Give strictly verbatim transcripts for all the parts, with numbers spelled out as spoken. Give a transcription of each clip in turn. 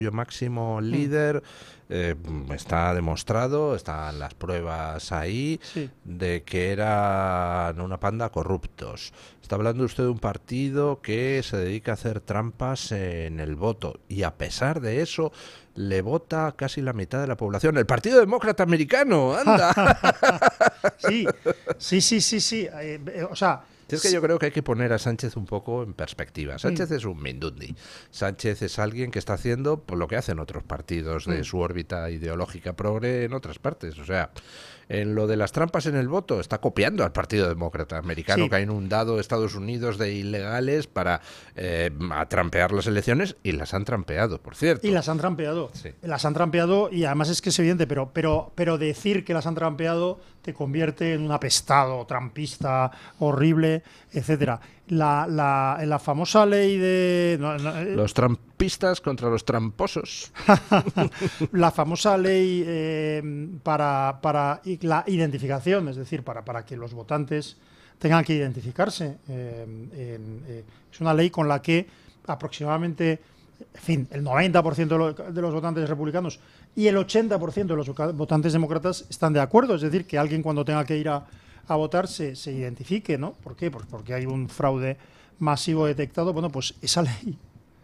máximo líder, eh, está demostrado, están las pruebas ahí, Sí. de que eran una panda corruptos. Está hablando usted de un partido que se dedica a hacer trampas en el voto, y a pesar de eso le vota casi la mitad de la población. El Partido Demócrata Americano, anda. Sí, sí, sí, sí, sí. Eh, eh, o sea, Si es que yo creo que hay que poner a Sánchez un poco en perspectiva. Sánchez mm, es un mindundi. Sánchez es alguien que está haciendo por lo que hacen otros partidos de mm, su órbita ideológica progre en otras partes. O sea, en lo de las trampas en el voto está copiando al Partido Demócrata Americano, sí. que ha inundado Estados Unidos de ilegales para eh, a trampear las elecciones, y las han trampeado, por cierto. Y las han trampeado. Sí. Las han trampeado y además es que es evidente, pero, pero, pero decir que las han trampeado te convierte en un apestado, trampista, horrible, etcétera. La, la, la famosa ley de... no, no, eh, Los trampistas contra los tramposos. la famosa ley eh, para, para la identificación, es decir, para, para que los votantes tengan que identificarse. Eh, en, eh, es una ley con la que aproximadamente, en fin, el noventa por ciento de, lo, de los votantes republicanos y el ochenta por ciento de los votantes demócratas están de acuerdo. Es decir, que alguien cuando tenga que ir a, a votar se, se identifique, ¿no? ¿Por qué? Pues porque hay un fraude masivo detectado. Bueno, pues esa ley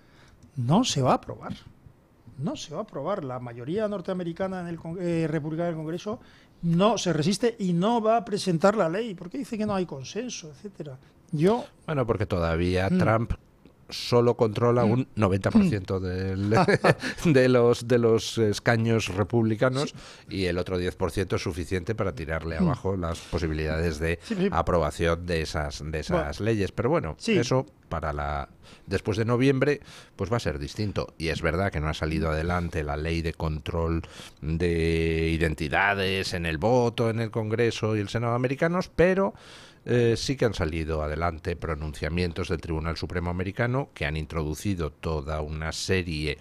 no se va a aprobar. No se va a aprobar. La mayoría norteamericana en el eh, republicana del Congreso no se resiste y no va a presentar la ley porque dice que no hay consenso, etcétera. Yo Bueno, porque todavía mm, Trump solo controla un noventa por ciento del, de los de los escaños republicanos, y el otro diez por ciento es suficiente para tirarle abajo las posibilidades de sí, sí. aprobación de esas de esas Bueno, leyes. Pero bueno, sí. eso para la después de noviembre pues va a ser distinto. Y es verdad que no ha salido adelante la ley de control de identidades en el voto en el Congreso y el Senado americanos, pero Eh, sí que han salido adelante pronunciamientos del Tribunal Supremo Americano que han introducido toda una serie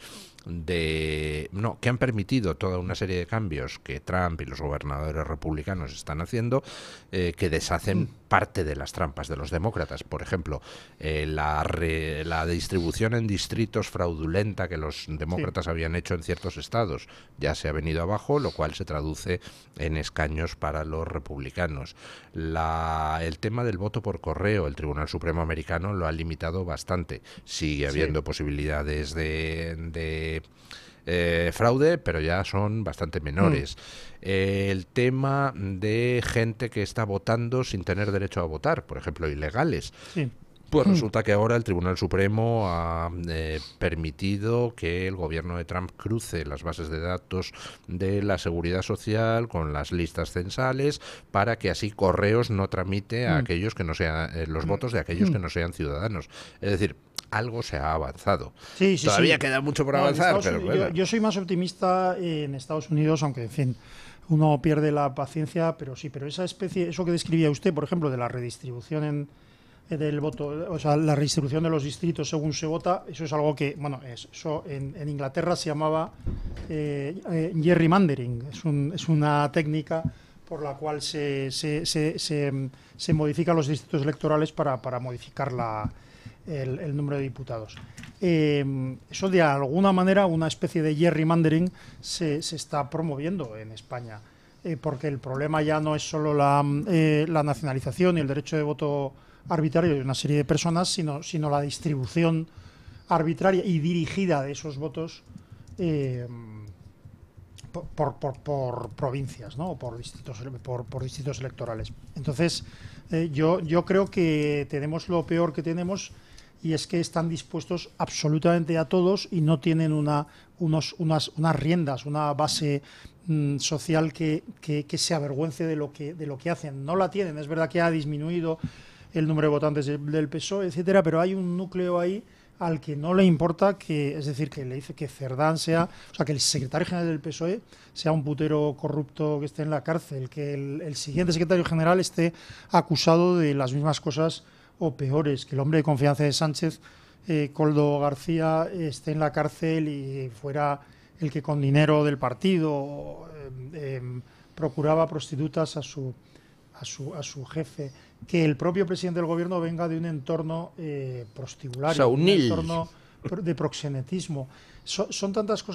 de... no, que han permitido toda una serie de cambios que Trump y los gobernadores republicanos están haciendo, eh, que deshacen parte de las trampas de los demócratas. Por ejemplo, eh, la, re, la distribución en distritos fraudulenta que los demócratas sí. habían hecho en ciertos estados ya se ha venido abajo, lo cual se traduce en escaños para los republicanos. La, el tema del voto por correo, el Tribunal Supremo Americano lo ha limitado bastante. Sigue habiendo sí. posibilidades de... de Eh, fraude, pero ya son bastante menores. Mm. Eh, el tema de gente que está votando sin tener derecho a votar, por ejemplo, ilegales. Sí. Pues resulta que ahora el Tribunal Supremo ha eh, permitido que el gobierno de Trump cruce las bases de datos de la Seguridad Social con las listas censales, para que así Correos no tramite a mm. aquellos que no sean eh, los mm. votos de aquellos mm. que no sean ciudadanos. Es decir, algo se ha avanzado. Sí, sí, Todavía sí. queda mucho por no, avanzar, pero Unidos, bueno. yo, yo soy más optimista en Estados Unidos, aunque en fin, uno pierde la paciencia, pero sí, pero esa especie, eso que describía usted, por ejemplo, de la redistribución en, del voto, o sea, la redistribución de los distritos según se vota, eso es algo que, bueno, eso en, en Inglaterra se llamaba eh, eh, gerrymandering, es, un, es una técnica por la cual se, se, se, se, se modifican los distritos electorales para, para modificar la El, el número de diputados. Eh, eso de alguna manera, una especie de gerrymandering se, se está promoviendo en España, eh, porque el problema ya no es solo la, eh, la nacionalización y el derecho de voto arbitrario de una serie de personas, sino, sino la distribución arbitraria y dirigida de esos votos eh, por, por, por, por provincias, ¿no? O por distritos, por, por distritos electorales. Entonces, eh, yo, yo creo que tenemos lo peor que tenemos, y es que están dispuestos absolutamente a todos y no tienen una, unos, unas, unas riendas, una base mmm, social que, que, que se avergüence de lo que, de lo que hacen. No la tienen. Es verdad que ha disminuido el número de votantes de, del P S O E, etcétera, pero hay un núcleo ahí al que no le importa que, es decir, que le dice que Cerdán sea, o sea, que el secretario general del P S O E sea un putero corrupto que esté en la cárcel, que el, el siguiente secretario general esté acusado de las mismas cosas o peores, que el hombre de confianza de Sánchez, eh, Koldo García, esté en la cárcel y fuera el que con dinero del partido eh, eh, procuraba prostitutas a su, a su a su jefe, que el propio presidente del gobierno venga de un entorno eh, prostibulario, un entorno de proxenetismo. So, son tantas cosas